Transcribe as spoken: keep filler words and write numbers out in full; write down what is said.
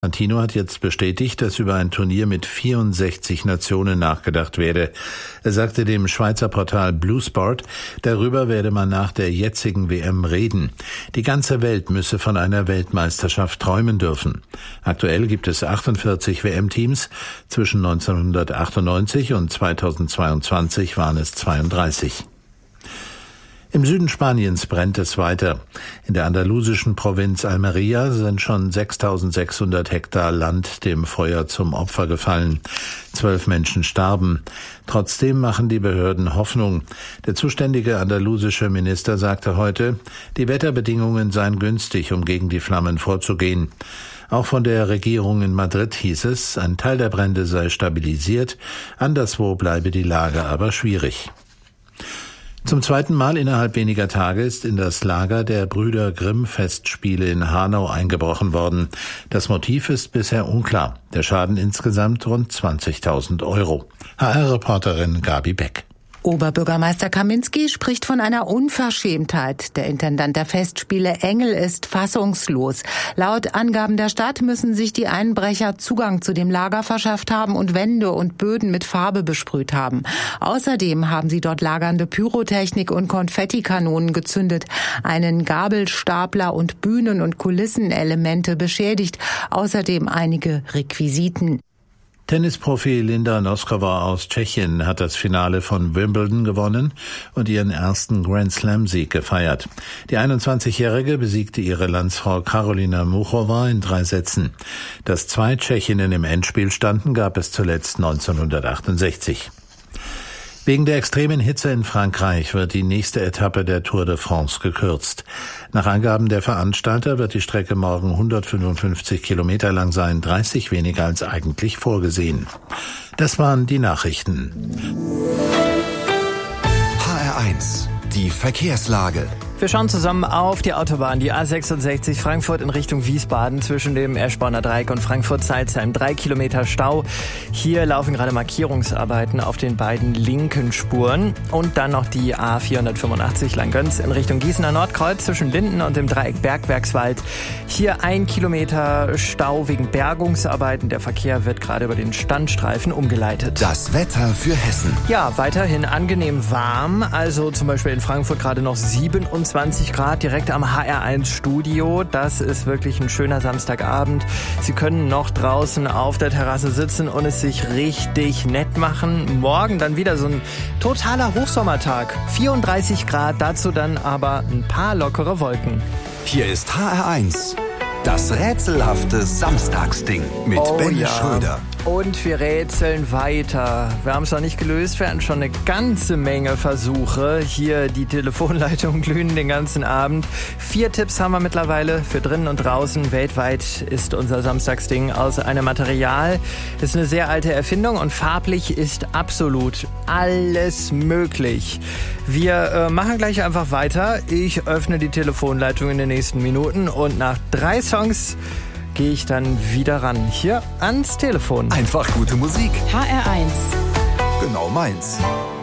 Infantino hat jetzt bestätigt, dass über ein Turnier mit vierundsechzig Nationen nachgedacht werde. Er sagte dem Schweizer Portal Blue Sport, darüber werde man nach der jetzigen W M reden. Die ganze Welt müsse von einer Weltmeisterschaft träumen dürfen. Aktuell gibt es achtundvierzig W M-Teams. Zwischen neunzehnhundertachtundneunzig und zweitausendzweiundzwanzig waren es zweiunddreißig. Im Süden Spaniens brennt es weiter. In der andalusischen Provinz Almería sind schon sechstausendsechshundert Hektar Land dem Feuer zum Opfer gefallen. Zwölf Menschen starben. Trotzdem machen die Behörden Hoffnung. Der zuständige andalusische Minister sagte heute, die Wetterbedingungen seien günstig, um gegen die Flammen vorzugehen. Auch von der Regierung in Madrid hieß es, ein Teil der Brände sei stabilisiert, anderswo bleibe die Lage aber schwierig. Zum zweiten Mal innerhalb weniger Tage ist in das Lager der Brüder Grimm Festspiele in Hanau eingebrochen worden. Das Motiv ist bisher unklar. Der Schaden insgesamt rund zwanzigtausend Euro. H R-Reporterin Gabi Beck. Oberbürgermeister Kaminski spricht von einer Unverschämtheit. Der Intendant der Festspiele Engel ist fassungslos. Laut Angaben der Stadt müssen sich die Einbrecher Zugang zu dem Lager verschafft haben und Wände und Böden mit Farbe besprüht haben. Außerdem haben sie dort lagernde Pyrotechnik und Konfettikanonen gezündet, einen Gabelstapler und Bühnen- und Kulissenelemente beschädigt, außerdem einige Requisiten. Tennisprofi Linda Noskova aus Tschechien hat das Finale von Wimbledon gewonnen und ihren ersten Grand-Slam-Sieg gefeiert. Die einundzwanzigjährige besiegte ihre Landsfrau Karolina Muchova in drei Sätzen. Dass zwei Tschechinnen im Endspiel standen, gab es zuletzt neunzehnhundertachtundsechzig. Wegen der extremen Hitze in Frankreich wird die nächste Etappe der Tour de France gekürzt. Nach Angaben der Veranstalter wird die Strecke morgen hundertfünfundfünfzig Kilometer lang sein, dreißig weniger als eigentlich vorgesehen. Das waren die Nachrichten. H R eins, die Verkehrslage. Wir schauen zusammen auf die Autobahn, die A sechsundsechzig Frankfurt in Richtung Wiesbaden zwischen dem Eschborner Dreieck und Frankfurt-Salzheim. Drei Kilometer Stau. Hier laufen gerade Markierungsarbeiten auf den beiden linken Spuren. Und dann noch die A vierhundertfünfundachtzig Langgöns in Richtung Gießener Nordkreuz zwischen Linden und dem Dreieck Bergwerkswald. Hier ein Kilometer Stau wegen Bergungsarbeiten. Der Verkehr wird gerade über den Standstreifen umgeleitet. Das Wetter für Hessen. Ja, weiterhin angenehm warm. Also zum Beispiel in Frankfurt gerade noch siebenundzwanzig Grad direkt am H R eins Studio. Das ist wirklich ein schöner Samstagabend. Sie können noch draußen auf der Terrasse sitzen und es sich richtig nett machen. Morgen dann wieder so ein totaler Hochsommertag. vierunddreißig Grad, dazu dann aber ein paar lockere Wolken. Hier ist H R eins. Das rätselhafte Samstagsding mit oh, Ben ja. Schröder. Und wir rätseln weiter. Wir haben es noch nicht gelöst. Wir hatten schon eine ganze Menge Versuche. Hier die Telefonleitungen glühen den ganzen Abend. Vier Tipps haben wir mittlerweile für drinnen und draußen. Weltweit ist unser Samstagsding aus einem Material. Das ist eine sehr alte Erfindung und farblich ist absolut alles möglich. Wir äh, machen gleich einfach weiter. Ich öffne die Telefonleitung in den nächsten Minuten und nach drei Songs gehe ich dann wieder ran. Hier ans Telefon. Einfach gute Musik. H R eins. Genau meins.